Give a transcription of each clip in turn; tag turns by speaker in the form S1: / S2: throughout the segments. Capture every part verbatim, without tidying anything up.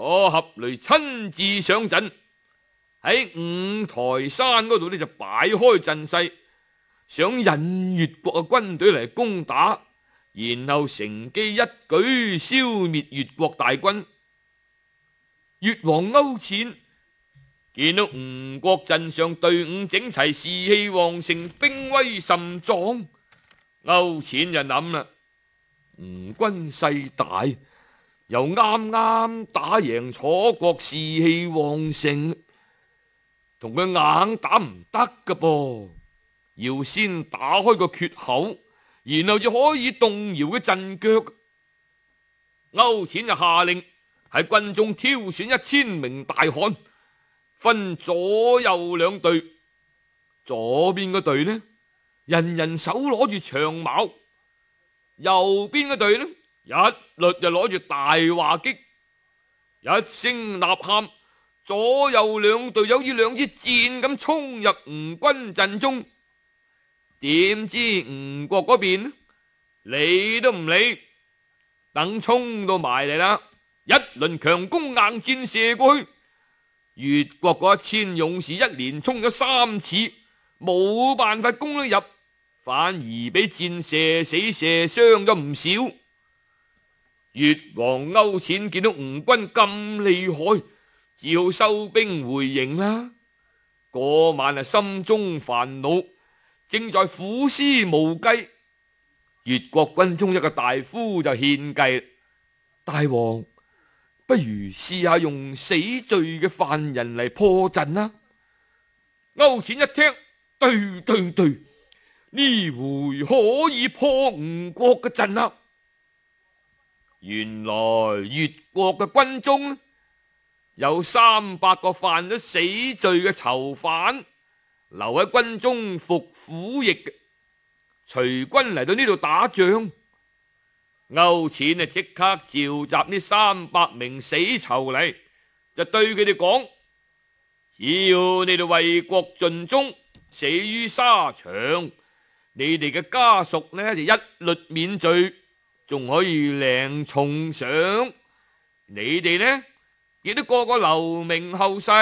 S1: 楚合雷親自上陣，喺五台山嗰度呢就擺開陣勢，想引越國嘅軍隊嚟攻打，然後乘機一舉消滅越國大軍。越王勾踐見到吳國陣上隊伍整齊，士氣旺盛，兵威甚壯，勾踐就諗啦，吳軍勢大，又啱啱打贏楚國，士氣旺盛，同佢硬打唔得噶噃，要先打開個缺口，然後就可以動搖嘅陣腳。勾踐就下令喺軍中挑選一千名大漢，分左右兩隊。左邊嗰隊呢，人人手攞住長矛；右邊嗰隊呢，一律就攞住大話戟。一聲吶喊，左右兩隊有似兩支箭咁衝入吳軍陣中。點知吳國嗰邊理都唔理，等衝到埋嚟啦，一輪強攻硬箭射過去。越國嗰一千勇士一連衝咗三次，冇辦法攻得入，反而俾箭射死射傷咗唔少。越王勾踐見到吳軍咁厲害，只好收兵回營啦。嗰晚啊，心中煩惱，正在苦思無計。越國軍中一個大夫就獻計，大王，不如試下用死罪嘅犯人嚟破陣啦。勾踐一聽，對對對，呢回可以破吳國嘅陣啦。原來越國嘅軍中有三百個犯咗死罪嘅囚犯，留喺軍中服苦役嘅。隨軍嚟到呢度打仗，勾踐啊即刻召集呢三百名死囚嚟，就對佢哋講：只要你哋為國盡忠，死於沙場，你哋嘅家屬呢就一律免罪，仲可以領重賞。你哋呢亦都個個留名後世。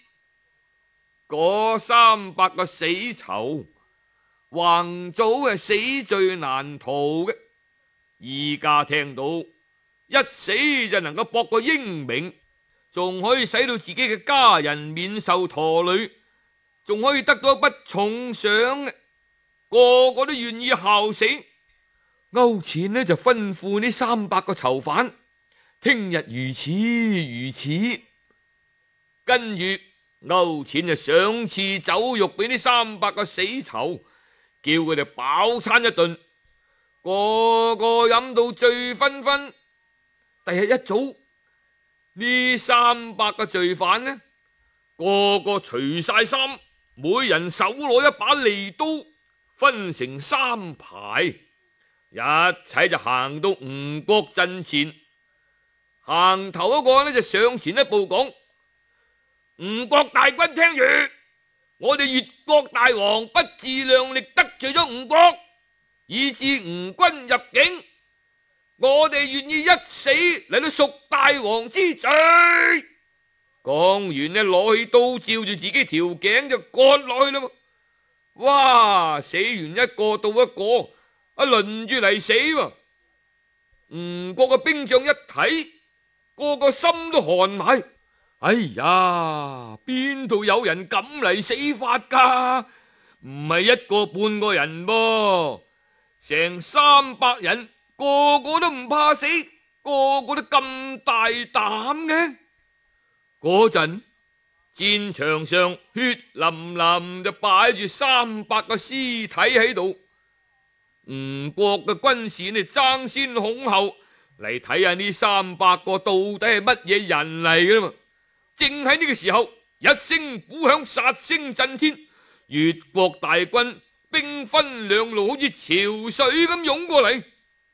S1: 嗰三百個死囚橫早係死罪難逃嘅，依家聽到一死就能夠博個英名，仲可以使到自己嘅家人免受拖累，仲可以得到一筆重賞嘅，個個都願意效死。勾踐呢就吩咐呢三百個囚犯，聽日如此如此。跟住勾踐就賞賜酒肉俾呢三百個死囚，叫佢哋飽餐一頓，個個飲到醉醺醺。第日一早，呢三百個罪犯呢，個個除晒衫，每人手攞一把利刀，分成三排，一齊就行到吳國陣前。行頭嗰個呢就上前一步講：吳國大軍聽住，我哋越國大王不自量力得罪咗吳國，以致吳軍入境，我哋願意一死嚟到贖大王之罪。講完呢，攞起刀照住自己條頸就割落去啦。哇！死完一個到一個，啊輪住嚟死喎。吳國嘅兵將一睇，個個心都寒埋。哎呀，邊度有人咁嚟死法噶？唔係一個半個人噃，成三百人，個個都唔怕死，個個都咁大膽嘅。嗰陣戰場上血淋淋，就擺住三百個屍體喺度。吳國嘅軍士呢爭先恐後嚟睇下呢三百個到底係乜嘢人嚟嘅嘛。正喺呢個時候，一聲鼓響，殺聲震天，越國大軍兵分兩路，好似潮水咁湧過嚟。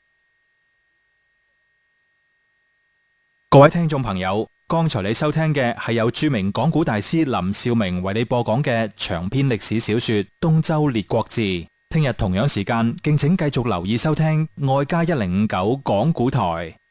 S2: 各位聽眾朋友，剛才你收聽嘅係由著名講古大師林兆明為你播講嘅長篇歷史小說《東周列國志》。聽日同樣時間，敬請繼續留意收聽愛家一零五九講古台。